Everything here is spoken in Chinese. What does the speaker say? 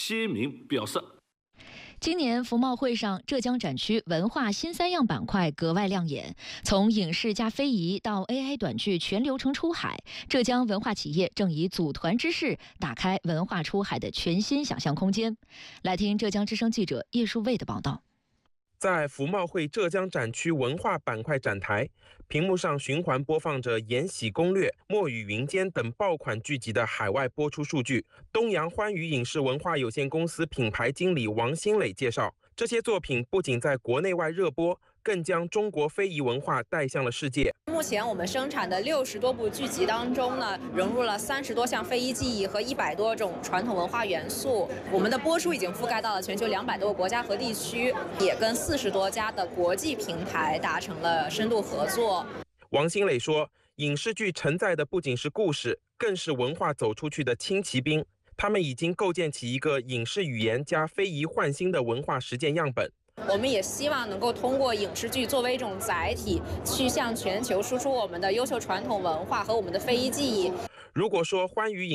签名表示。 今年服贸会上，浙江展区文化新三样板块格外亮眼。从影视加非遗到 AI 短剧全流程出海，浙江文化企业正以组团之势打开文化出海的全新想象空间。来听浙江之声记者叶树卫的报道。 在服贸会浙江展区文化板块展台，屏幕上循环播放着《延禧攻略》《墨雨云间》等爆款剧集的海外播出数据。东阳欢娱影视文化有限公司品牌经理王新磊介绍，这些作品不仅在国内外热播，更将中国非遗文化带向了世界。 目前我们生产的60多部剧集当中呢，融入了30多项非遗技艺和100多种传统文化元素。我们的播出已经覆盖到了全球200多个国家和地区，也跟40多家的国际平台达成了深度合作。 王新磊说，影视剧承载的不仅是故事，更是文化走出去的轻骑兵。他们已经构建起一个影视语言加非遗焕新的文化实践样本。 我们也希望能够通过影视剧作为一种载体，去向全球输出我们的优秀传统文化和我们的非遗技艺。 如果说欢娱